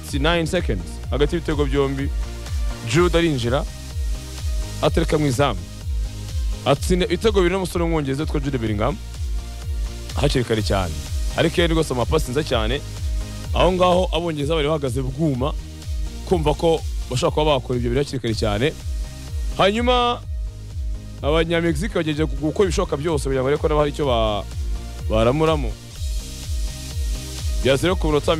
59 seconds hagati y'ibitego byombi Jude arinjira atereka mu izamu atsinda ibitego bibiri n'umusore w'umwongereza witwa Jude Bellingham hakiri kare cyane ariko yari rwose amapasi nza cyane aho ngaho abongereza bari bahagaze bwuma kumva ko bashaka kuba bakora ibyo biri hakiri kare cyane hanyuma abanyamegizike bagejeje gukora ibishoboka byose kugira ngo ariko nabo hari icyo baramuramo byazere ku minota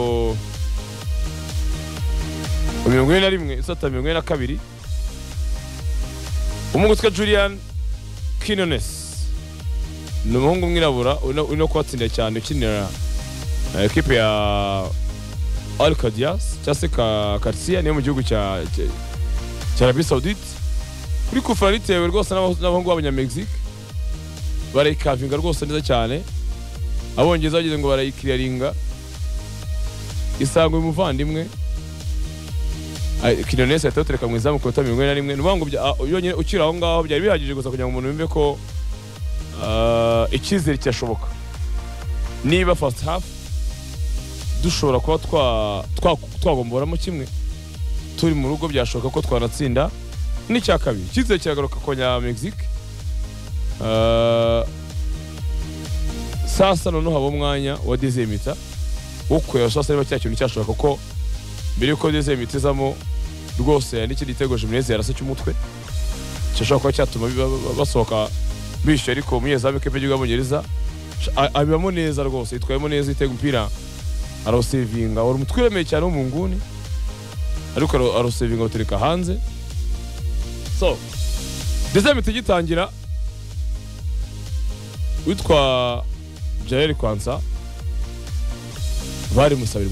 41 isata 42 umuhungu witwa Julian Quinones ni umuhungu mwirabura uno kwatsinda cyane ukinira equipe ya Al-Qadias cyangwa se Qarsia niyo mu gihugu cya Arabie Saoudite kuri kufra ritewe rwose n'abahungu b'abanyamegizike barayikavinga rwose neza cyane abongereza bagize ngo barayikiriyaringa isangwa umuvandimwe Quinones atatereka mu izamu ku minota 41 nubango yonyine ukira aho ngaho byari bihagije gusa kugira ngo umuntu yumve ko icyizere cyashoboka niba first half dushobora kuba twagomboramo kimwe turi mu rugo byashoboka ko twanatsinda n'icya kabiri icyizere kiragaruka ku Banyamegizike sasa noneho haba umwanya wa deuxième mi-temps wo kureba sasa niba cya kintu cyashoboka kuko mbere yuko deuxième mi-temps izamo rwose n'ikindi gitego Jimenez yarase cy'umutwe cyashobora kuba cyatuma basohoka bishe ariko umunyezamu w'ikipe y'igihugu y'Abongereza abibamo neza rwose yitwayemo neza itega umupira arawusevinga wari umutwe uremeye cyane wo mu nguni ariko arawusevinga awutereka hanze so deuxième mi-temps igitangira witwa Jael Kwanza bari musabira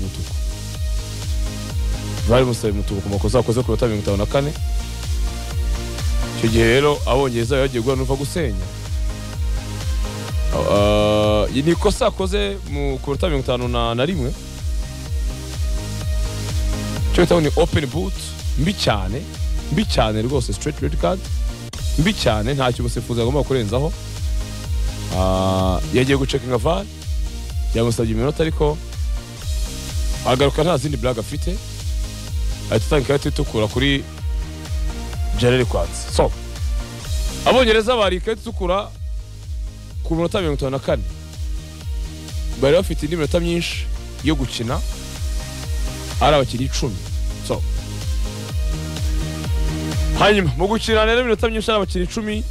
umutuku ku makosa akoze ku minota 54 icyo gihe rero abongereza bagiye guhura n'uva gusenya ni ikosa akoze ku minota 51 cyo bita ni open boot mbi cyane rwose straight red card mbi cyane ntacyo umusifuzi agomba kurenzaho yagiye gucekinga VAR yamusabye iminota ariko agaruka nta zindi blague afite atanga ikarita itukura kuri Jael Kwanza so abongereza bari ikarita itukura ku minota 54 bari bafite indi minota myinshi yo gukina ari abakinnyi 10 so hanyuma mu gukina rero iminota myinshi ari abakinnyi 10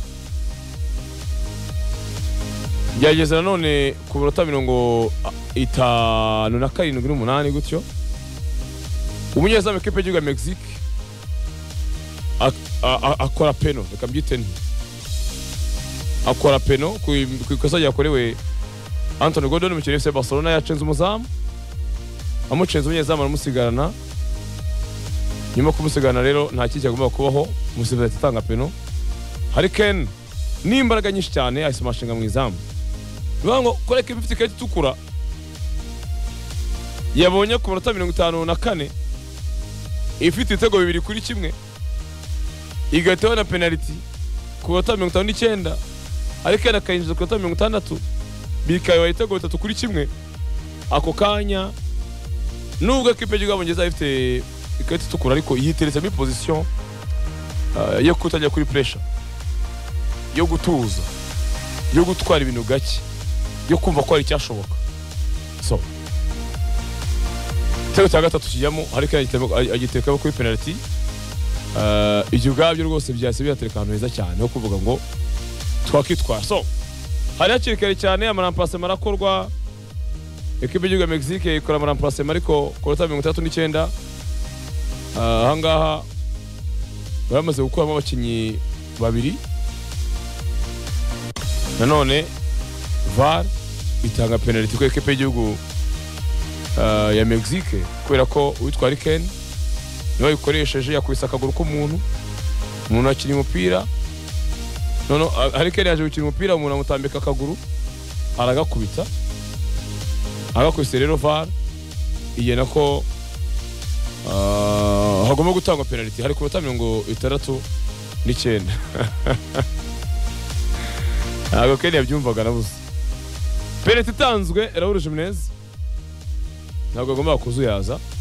byageze nanone ku minota 57 gutyo umunyezamu w'ikipe y'igihugu ya Mexique akora peno reka mbyite nti akora peno ku ikosa ryakorewe Anthony Gordon mu kirere Barcelona yacenze umuzamu amucenze umunyezamu aramusigarana nyuma kumusigarana rero nta kindi cyagomba kubaho umusifuzi atanga peno Harry Kane n'imbaraga nyinshi cyane ahise amashinga mu izamu bibango koreka ifite ikarita itukura yabonye ku minota 54 ifite ibitego 2-1 igatewe na penalty ku minota 59 ariko yakayinjiza ku minota 60 bikaye ibitego 3-1 ako kanya nubwo ikipe y'igihugu y'Abongereza ifite ikarita itukura ariko yiteretse muri position yo kutajya kuri pressure yo gutuza yo gutwara ibintu gake yo kumva ko ari cyashoboka so Tego cya gatatu kijyamo ariko agiteka kuri penalty ibyo gabyo rwose byase byatereka ahantu heza cyane ho kuvuga ngo twakitwara so hari hakirikare cyane amarampase marakorwa ekipe y'igihugu ya Mexique ikora amarampase ariko ku minota 39 ahangaha baramaze gukuramo abakinnyi babiri nanone VAR itanga penalty ku ekipe y'igihugu ya Mexique kubera ko witwa Harry Kane niwe yikoresheje yakubise akaguru k'umuntu akiri umupira none Harry Kane yaje gukina umupira umuntu amutambika akaguru aragakubita agakubise rero VAR igena ko hagomba gutangwa penalty hari ku minota 69 ntabwo Kane yabyumvaga nabuze penalty itanzwe Raúl Jiménez ntabwo agomba kuzuyaza